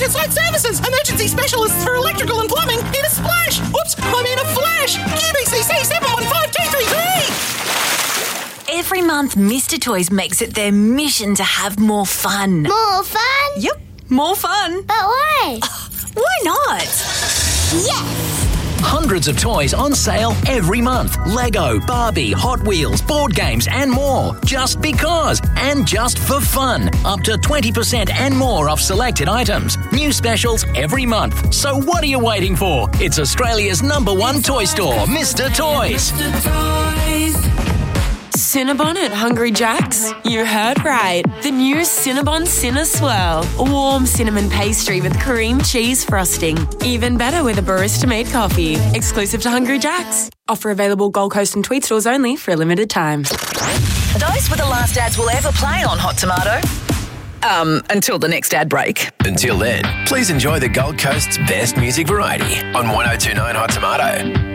Site Services, emergency specialists for electrical and plumbing in a splash. Oops, I mean a flash. QBCC 715233. Every month, Mr. Toys makes it their mission to have more fun. More fun? Yep, more fun. But why? Why not? Yes! Hundreds of toys on sale every month. Lego, Barbie, Hot Wheels, board games and more. Just because and just for fun. Up to 20% and more off selected items. New specials every month. So what are you waiting for? It's Australia's #1 toy store, Mr. Toys. Cinnabon at Hungry Jack's? You heard right. The new Cinnabon Cinna Swirl. A warm cinnamon pastry with cream cheese frosting. Even better with a barista-made coffee. Exclusive to Hungry Jack's. Offer available Gold Coast and Tweed stores only for a limited time. Those were the last ads we'll ever play on Hot Tomato. Until the next ad break. Until then, please enjoy the Gold Coast's best music variety on 102.9 Hot Tomato.